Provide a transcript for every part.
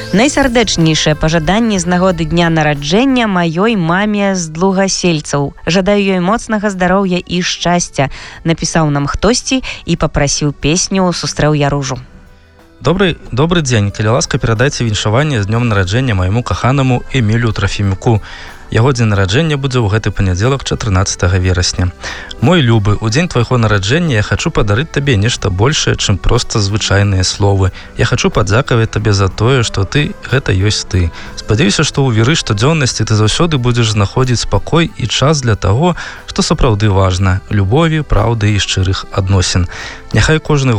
Найсардэчнейшае пажаданне з нагоды дня нараджэння маёй маме з Длугасельцаў. Жадаю ёй моцнага здароўя і шчасця. Напісаў нам хтосьці і папрасіў песню «Сустрэў я ружу». Добрый дзень. Калі ласка, перадайце віншаванне з днём нараджэння майму каханаму Эмілю Трафімюку. Яго дзень нараджэння будзе ў гэты панядзелак 14 верасня. Мой любы, у дзень твайго нараджэння я хачу падарыць табе нешта большае, чым проста звычайныя словы. Я хачу падзякаваць табе за тое, што ты гэта ёсць ты. Спадзяюся, што ў віры штодзённасці ты заўсёды будзеш знаходзіць спакой і час для таго, што сапраўды важна – любові, праўды і шчырых адносін. Няхай кожны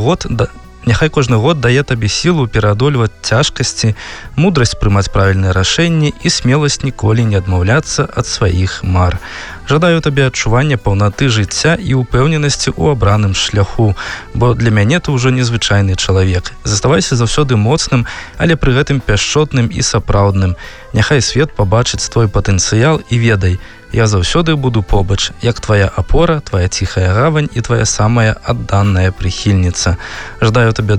год дае табе сілу пераадольваць цяжкасці, мудрасць прымаць правільныя рашэнні і смеласць ніколі не адмаўляцца ад сваіх мар. Жадаю табе адчування паўнаты жыцця і ўпэўненасці ў абраным шляху, бо для мяне ты ўжо незвычайны чалавек. Заставайся заўсёды моцным, але пры гэтым пяшчотным і сапраўдным. Няхай свет пабачыць твой патэнцыял і ведай, я заўсёды буду побач, як твая апора, твая ціхая гавань і твая самая адданая прыхільніца. Жадаю табе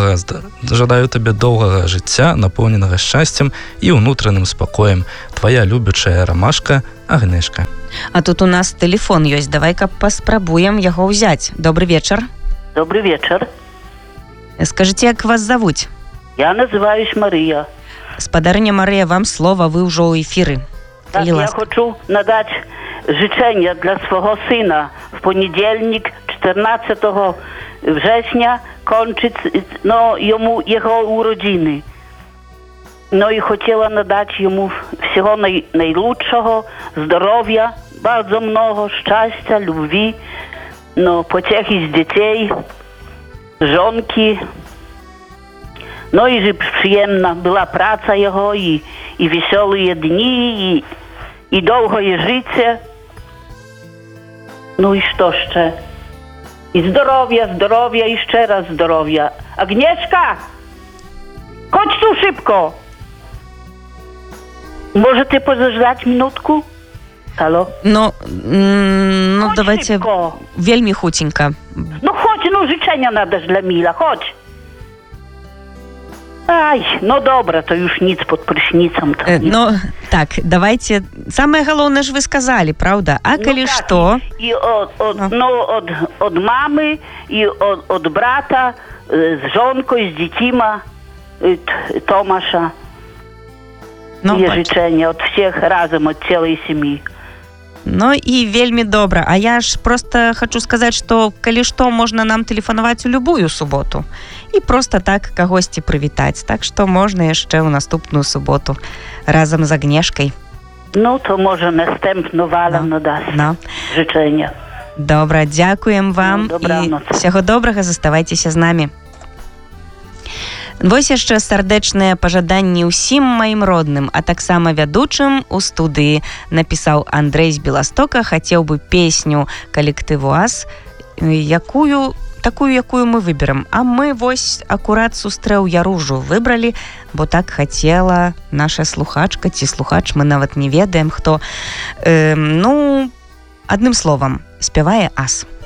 доўгага жыцця, напоўненага шчасцем і ўнутраным спакоем. Твая любячая рамашка Агнешка. А тут у нас тэлефон ёсць, давай-ка паспрабуем яго ўзяць. Добрый вечар. Добрый вечер. Скажите, як вас зовут? Я называюсь Мария. Спадарыня Мария, вам слово, вы уже у эфиры. Так, я хочу надать życzenia dla swojego syna. W poniedziałek 14 września kończyć jego urodziny. No i chciała nadać jemu всего najlepszego, zdrowia, bardzo mnogo szczęścia, любви, pociechy z dzieci, żonki. No i żeby przyjemna była praca jego i wesołe dni i długie życie. No i co jeszcze? I zdrowia, jeszcze raz zdrowia. Agnieszka! Chodź tu szybko! Możecie pożegnać minutku? Halo? No давайте szybko. Вельми хутенько. No chodź, życzenia nadasz dla Mila, chodź. Ай, добра, то już nic pod prysznicом. Так, давайте. Самое главное же вы сказали, правда? А коли что? И от мамы, и от брата, с żonкой, с детьми Томаша. Є życzenia от всех разом, от целой семьи. Ну і вельмі добра. А я ж просто хочу сказаць, што калі што, можна нам тэлефанаваць у любую суботу і просто так кагосьці прывітаць. Так што можна яшчэ ў наступную суботу разам з Агнешкай. Ну, то можа настępną валам надасть życzenia. Добра, дзякуем вам і ўсяго добрага, заставайцеся з намі. Вось яшчэ сардэчныя пажаданні ўсім маім родным, а таксама вядучым у студыі. Напісаў Андрэй з Беластока, хацеў бы песню калектыву АС, такую, якую мы выберам. А мы вось акурат «Сустрэў я ружу» выбралі, бо так хацела наша слухачка ці слухач, мы нават не ведаем, хто. Адным словам, спявае АС.